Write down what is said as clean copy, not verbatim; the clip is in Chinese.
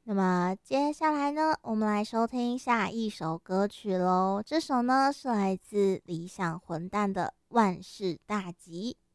那么接下来呢，我们来收听下一首歌曲喽。这首呢是来自理想混蛋的《万事大吉》。